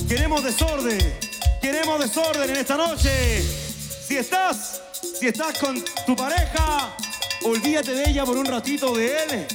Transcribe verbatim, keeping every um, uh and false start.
Queremos desorden. Queremos desorden en esta noche. Si estás, si estás con tu pareja, olvídate de ella por un ratito, de él.